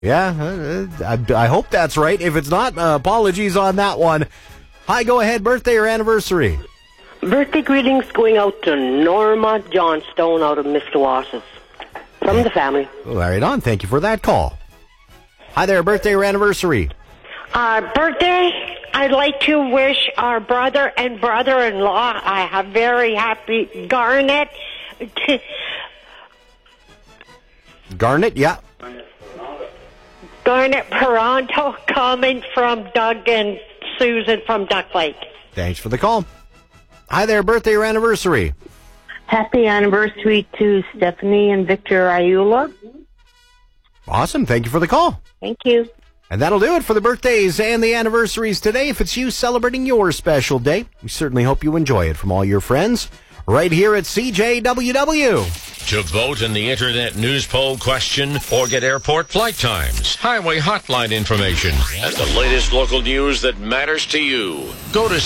Yeah, I hope that's right. If it's not, apologies on that one. Hi, go ahead. Birthday or anniversary? Birthday greetings going out to Norma Johnstone out of Mr. From the family. Right on. Thank you for that call. Hi there. Birthday or anniversary? Birthday, I'd like to wish our brother and brother-in-law a very happy Garnet. Garnet, yeah. Garnet Peranto, coming from Doug and Susan from Duck Lake. Thanks for the call. Hi there. Birthday or anniversary? Happy anniversary to Stephanie and Victor Ayula. Awesome. Thank you for the call. Thank you. And that'll do it for the birthdays and the anniversaries today. If it's you celebrating your special day, we certainly hope you enjoy it from all your friends right here at CJWW. To vote in the Internet News Poll question or get airport flight times, highway hotline information, and the latest local news that matters to you, go to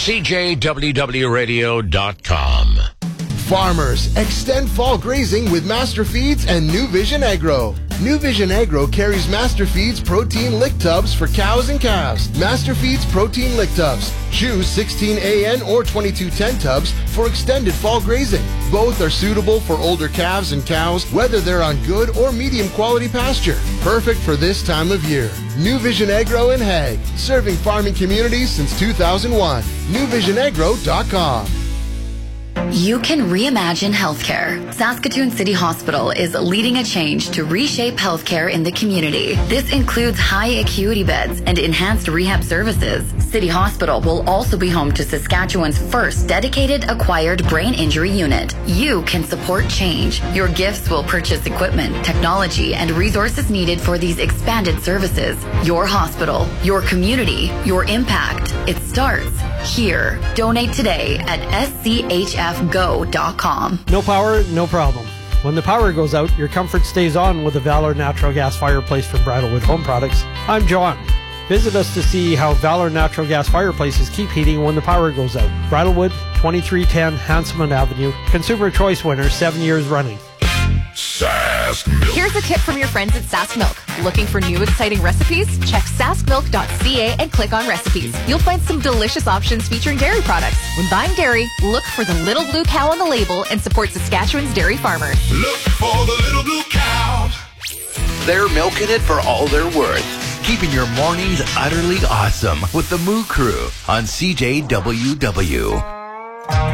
CJWWRadio.com. Farmers, extend fall grazing with Master Feeds and New Vision Agro. New Vision Agro carries Master Feeds protein lick tubs for cows and calves. Master Feeds protein lick tubs. Choose 16 AN or 2210 tubs for extended fall grazing. Both are suitable for older calves and cows, whether they're on good or medium quality pasture. Perfect for this time of year. New Vision Agro in Hague, serving farming communities since 2001. NewVisionAgro.com. You can reimagine healthcare. Saskatoon City Hospital is leading a change to reshape healthcare in the community. This includes high acuity beds and enhanced rehab services. City Hospital will also be home to Saskatchewan's first dedicated acquired brain injury unit. You can support change. Your gifts will purchase equipment, technology, and resources needed for these expanded services. Your hospital, your community, your impact. It starts here. Donate today at schfgo.com. No power, no problem. When the power goes out, your comfort stays on with the Valor Natural Gas Fireplace from Bridalwood Home Products. I'm John. Visit us to see how Valor Natural Gas Fireplaces keep heating when the power goes out. Bridalwood, 2310 Hanselman Avenue. Consumer Choice winner, 7 years running. Sask Milk. Here's a tip from your friends at Sask Milk. Looking for new exciting recipes? Check saskmilk.ca and click on recipes. You'll find some delicious options featuring dairy products. When buying dairy, look for the little blue cow on the label and support Saskatchewan's dairy farmers. Look for the little blue cow. They're milking it for all they're worth. Keeping your mornings utterly awesome with the Moo Crew on CJWW.